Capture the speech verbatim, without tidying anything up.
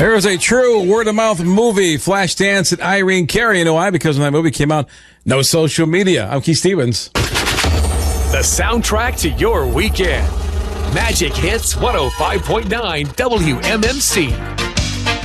There was a true word-of-mouth movie, Flashdance at Irene Cara. You know why? Because when that movie came out, no social media. I'm Keith Stevens. The soundtrack to your weekend. Magic Hits one oh five point nine W M M C.